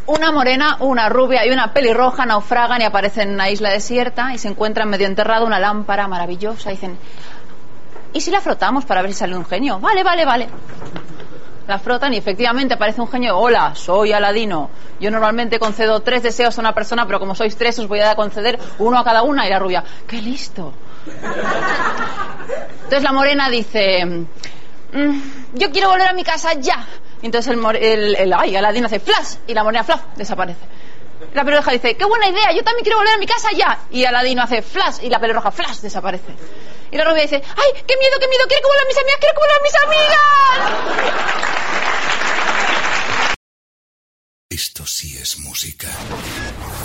Una morena, una rubia y una pelirroja naufragan y aparecen en una isla desierta y se encuentran medio enterrada una lámpara maravillosa. Dicen, ¿y si la frotamos para ver si sale un genio? Vale. La frotan y efectivamente aparece un genio. Hola, soy Aladino. Yo normalmente concedo 3 deseos a una persona, pero como sois 3 os voy a conceder 1 a cada una. Y la rubia, ¡qué listo! Entonces la morena dice, yo quiero volver a mi casa ya. Y entonces Aladino hace flash y la morena flash desaparece. La pelirroja dice, qué buena idea, yo también quiero volver a mi casa ya. Y Aladino hace flash y la pelirroja flash desaparece. Y la rubia dice, ¡ay, qué miedo, quiero que vuelvan mis amigas, quiero que vuelvan mis amigas! Esto sí es música.